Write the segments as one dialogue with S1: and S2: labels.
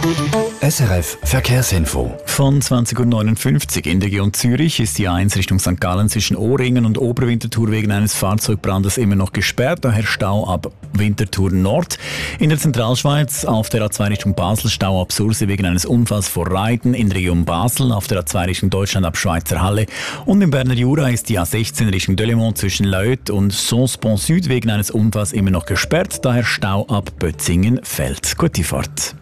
S1: SRF Verkehrsinfo.
S2: Von 20.59 Uhr in der Region Zürich ist die A1 Richtung St. Gallen zwischen Ohrringen und Oberwinterthur wegen eines Fahrzeugbrandes immer noch gesperrt, daher Stau ab Winterthur Nord. In der Zentralschweiz auf der A2 Richtung Basel Stau ab Sursee wegen eines Unfalls vor Reiten, in der Region Basel auf der A2 Richtung Deutschland ab Schweizer Halle und im Berner Jura ist die A16 Richtung Delémont zwischen Laüt und Sons-Pont Süd wegen eines Unfalls immer noch gesperrt, daher Stau ab Bötzingen-Feld. Gute Fahrt.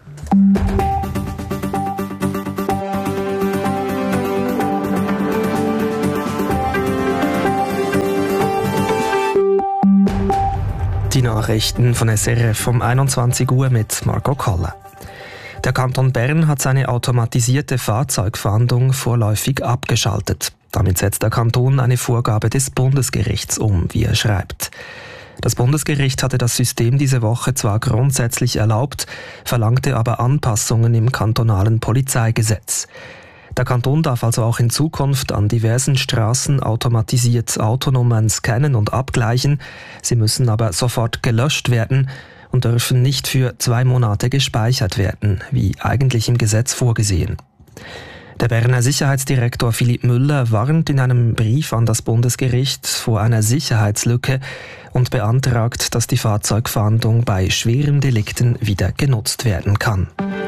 S3: Die Nachrichten von SRF um 21 Uhr mit Marco Koller. Der Kanton Bern hat seine automatisierte Fahrzeugfahndung vorläufig abgeschaltet. Damit setzt der Kanton eine Vorgabe des Bundesgerichts um, wie er schreibt. Das Bundesgericht hatte das System diese Woche zwar grundsätzlich erlaubt, verlangte aber Anpassungen im kantonalen Polizeigesetz. Der Kanton darf also auch in Zukunft an diversen Straßen automatisiert Autonummern scannen und abgleichen. Sie müssen aber sofort gelöscht werden und dürfen nicht für 2 Monate gespeichert werden, wie eigentlich im Gesetz vorgesehen. Der Berner Sicherheitsdirektor Philipp Müller warnt in einem Brief an das Bundesgericht vor einer Sicherheitslücke und beantragt, dass die Fahrzeugfahndung bei schweren Delikten wieder genutzt werden kann.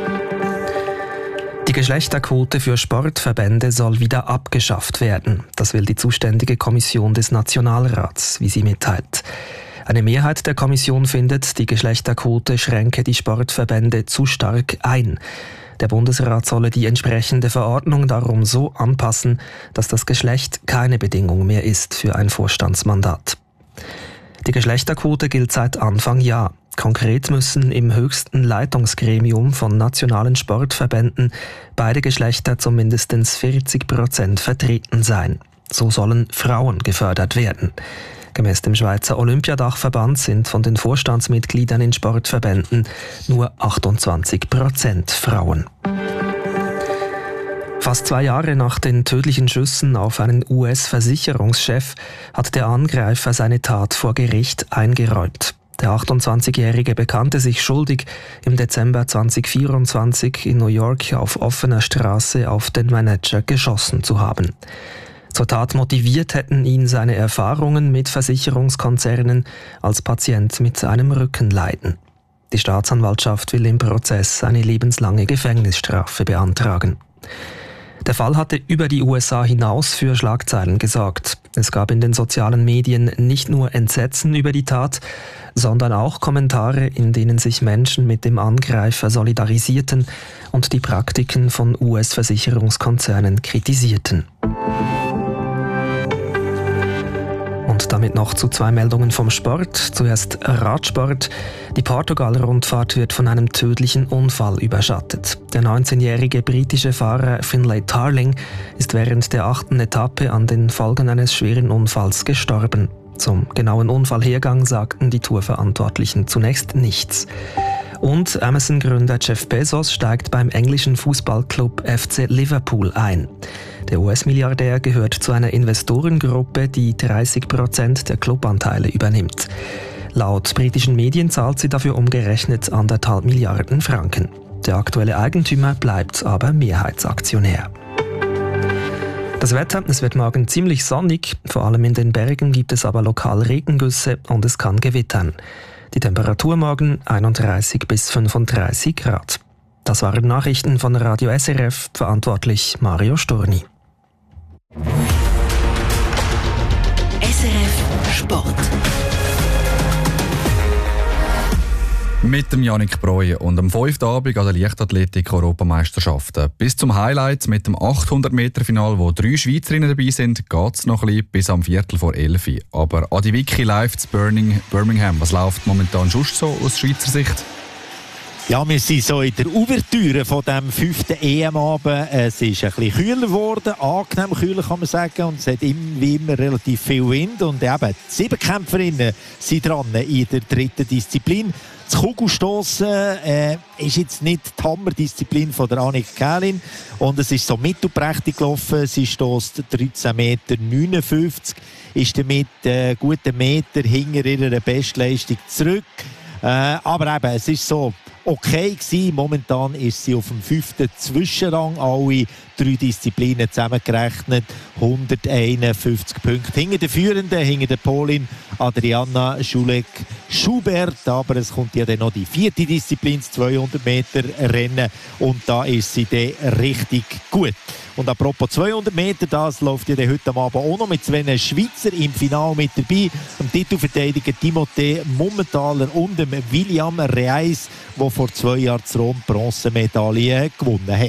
S3: Die Geschlechterquote für Sportverbände soll wieder abgeschafft werden. Das will die zuständige Kommission des Nationalrats, wie sie mitteilt. Eine Mehrheit der Kommission findet, die Geschlechterquote schränke die Sportverbände zu stark ein. Der Bundesrat solle die entsprechende Verordnung darum so anpassen, dass das Geschlecht keine Bedingung mehr ist für ein Vorstandsmandat. Die Geschlechterquote gilt seit Anfang Jahr. Konkret müssen im höchsten Leitungsgremium von nationalen Sportverbänden beide Geschlechter zu mindestens 40% vertreten sein. So sollen Frauen gefördert werden. Gemäss dem Schweizer Olympiadachverband sind von den Vorstandsmitgliedern in Sportverbänden nur 28% Frauen. Fast 2 Jahre nach den tödlichen Schüssen auf einen US-Versicherungschef hat der Angreifer seine Tat vor Gericht eingeräumt. Der 28-Jährige bekannte sich schuldig, im Dezember 2024 in New York auf offener Straße auf den Manager geschossen zu haben. Zur Tat motiviert hätten ihn seine Erfahrungen mit Versicherungskonzernen als Patient mit einem Rückenleiden. Die Staatsanwaltschaft will im Prozess eine lebenslange Gefängnisstrafe beantragen. Der Fall hatte über die USA hinaus für Schlagzeilen gesorgt. Es gab in den sozialen Medien nicht nur Entsetzen über die Tat, sondern auch Kommentare, in denen sich Menschen mit dem Angreifer solidarisierten und die Praktiken von US-Versicherungskonzernen kritisierten. Und damit noch zu 2 Meldungen vom Sport. Zuerst Radsport. Die Portugal-Rundfahrt wird von einem tödlichen Unfall überschattet. Der 19-jährige britische Fahrer Finlay Tarling ist während der 8. Etappe an den Folgen eines schweren Unfalls gestorben. Zum genauen Unfallhergang sagten die Tourverantwortlichen zunächst nichts. Und Amazon-Gründer Jeff Bezos steigt beim englischen Fußballclub FC Liverpool ein. Der US-Milliardär gehört zu einer Investorengruppe, die 30% der Clubanteile übernimmt. Laut britischen Medien zahlt sie dafür umgerechnet 1,5 Milliarden Franken. Der aktuelle Eigentümer bleibt aber Mehrheitsaktionär. Das Wetter, es wird morgen ziemlich sonnig, vor allem in den Bergen gibt es aber lokal Regengüsse und es kann gewittern. Die Temperatur morgen 31 bis 35 Grad. Das waren Nachrichten von Radio SRF, verantwortlich Mario Storni.
S4: SRF Sport.
S5: Mit dem Yannick Breuer und am 5. Abend an der Leichtathletik-Europameisterschaften. Bis zum Highlight mit dem 800-Meter-Final, wo 3 Schweizerinnen dabei sind, geht es noch ein bisschen bis am 11:15. Aber Adi Vicky live zu Birmingham. Was läuft momentan sonst so aus Schweizer Sicht?
S6: Ja, wir sind so in der Ouvertüre von dem 5. EM-Abend. Es ist ein bisschen kühler geworden, angenehm kühler kann man sagen. Und es hat wie immer relativ viel Wind. Und eben, die 7 Kämpferinnen sind dran in der 3. Disziplin. Das Kugelstossen ist jetzt nicht die Hammerdisziplin von der Annik Kählin. Und es ist so mittelprächtig gelaufen. Sie stösst 13,59 Meter, ist damit guten Meter hinter ihrer Bestleistung zurück. Aber eben, es ist so, okay gewesen. Momentan ist sie auf dem 5. Zwischenrang. Alle 3 Disziplinen zusammengerechnet. 151 Punkte. Hinter der Führenden, hinter der Polin Adriana Schulek-Schubert. Aber es kommt ja dann noch die 4. Disziplin, das 200 Meter Rennen. Und da ist sie dann richtig gut. Und apropos 200 Meter, das läuft ja heute Abend auch noch mit 2 Schweizer im Finale mit dabei. Dem Titelverteidiger Timothée Mummentaler und dem William Reis, der vor 2 Jahren die Rom Bronzemedaille gewonnen hat.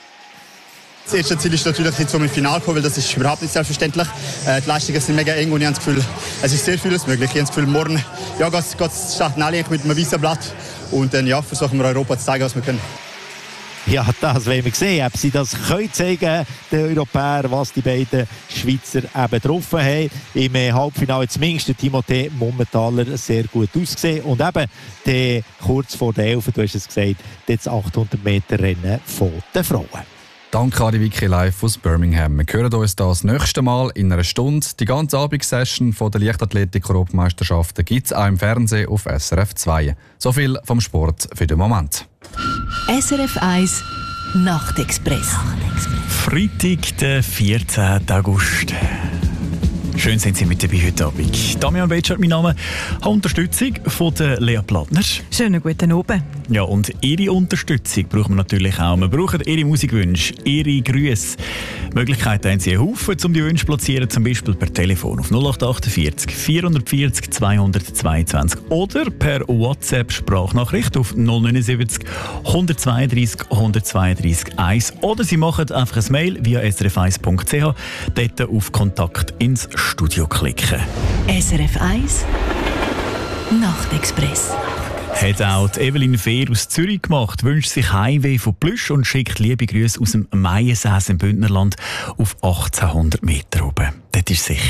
S1: Das erste Ziel ist natürlich jetzt im Finale kommen, weil das ist überhaupt nicht selbstverständlich. Die Leistungen sind mega eng und ich habe das Gefühl, es ist sehr vieles möglich. Ich habe das Gefühl, morgen starten alle mit einem weißen Blatt und dann versuchen wir Europa zu zeigen, was wir können.
S6: Ja, das wollen wir sehen, ob sie das können zeigen, den Europäern, was die beiden Schweizer eben drauf haben. Im Halbfinale zumindest Timothée Mummentaler sehr gut ausgesehen. Und eben kurz vor der 11, du hast es gesagt, das 800 Meter Rennen von den Frauen.
S5: Danke Adi Vicky live aus Birmingham. Wir hören uns das nächste Mal in einer Stunde. Die ganze Abendsession der Leichtathletik-Europameisterschaften gibt es auch im Fernsehen auf SRF 2. So viel vom Sport für den Moment.
S4: SRF 1 Nachtexpress.
S2: Freitag, der 14. August. Schön sind Sie mit dabei heute Abend. Damian Betschart, mein Name. Habe Unterstützung von der Lea Plattner.
S7: Schönen guten Abend.
S2: Ja, und Ihre Unterstützung brauchen wir natürlich auch. Wir brauchen Ihre Musikwünsche, Ihre Grüße. Möglichkeiten haben Sie einen Haufen, um die Wünsche zu platzieren, zum Beispiel per Telefon auf 0848 440 222 oder per WhatsApp-Sprachnachricht auf 079 132 132 1. Oder Sie machen einfach ein Mail via srf1.ch, dort auf Kontakt ins Studio klicken.
S4: SRF 1 Nachtexpress.
S2: Hat auch die Evelyn Fehr aus Zürich gemacht, wünscht sich Heimweh von Plüsch und schickt liebe Grüße aus dem Maiensäß im Bündnerland auf 1800 Meter oben. Dort ist sicher.